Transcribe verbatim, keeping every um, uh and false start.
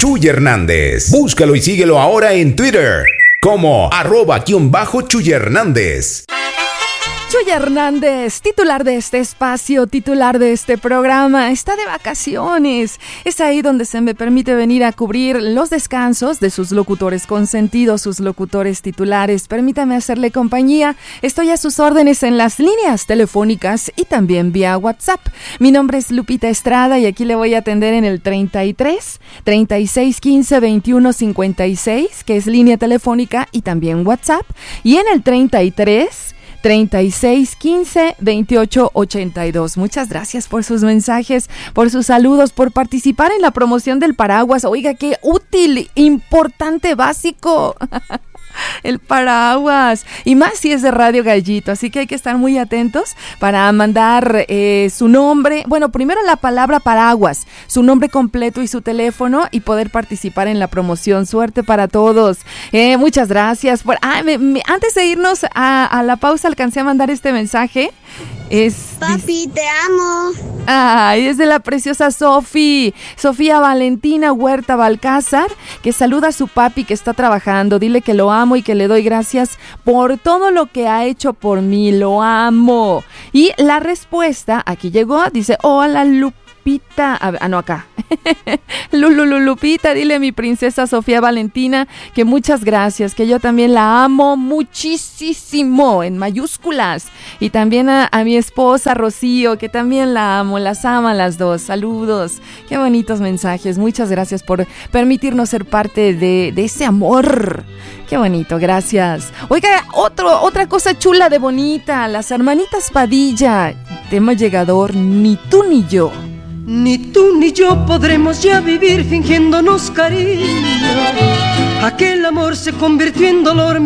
Chuy Hernández. Búscalo y síguelo ahora en Twitter como arroba guión bajo Chuy Hernández. Chuy Hernández, titular de este espacio, titular de este programa, está de vacaciones. Es ahí donde se me permite venir a cubrir los descansos de sus locutores consentidos, sus locutores titulares. Permítame hacerle compañía. Estoy a sus órdenes en las líneas telefónicas y también vía WhatsApp. Mi nombre es Lupita Estrada y aquí le voy a atender en el treinta y tres, treinta y seis, quince, veintiuno, cincuenta y seis, que es línea telefónica y también WhatsApp. Y en el treinta y tres, treinta y seis, quince, veintiocho, ochenta y dos. Muchas gracias por sus mensajes, por sus saludos, por participar en la promoción del paraguas. Oiga, qué útil, importante, básico. El paraguas, y más si es de Radio Gallito, así que hay que estar muy atentos para mandar eh, su nombre, bueno, primero la palabra paraguas, su nombre completo y su teléfono y poder participar en la promoción. Suerte para todos. Eh, muchas gracias. Por, ah, me, me, antes de irnos a, a la pausa alcancé a mandar este mensaje. Es, Papi, te amo. Ay, es de la preciosa Sofi, Sofía Valentina Huerta Balcázar, que saluda a su papi que está trabajando. Dile que lo amo y que le doy gracias por todo lo que ha hecho por mí. Lo amo. Y la respuesta aquí llegó, dice: hola Lupita. A ver, ah, no, acá. Lulu Lupita, dile a mi princesa Sofía Valentina que muchas gracias, que yo también la amo muchísimo, en mayúsculas. Y también a, a mi esposa Rocío, que también la amo, las aman las dos. Saludos. Qué bonitos mensajes. Muchas gracias por permitirnos ser parte de, de ese amor. Qué bonito, gracias. Oiga, otro, otra cosa chula de bonita, las hermanitas Padilla, tema llegador, ni tú ni yo. Ni tú ni yo podremos ya vivir fingiéndonos cariño. Aquel amor se convirtió en dolor.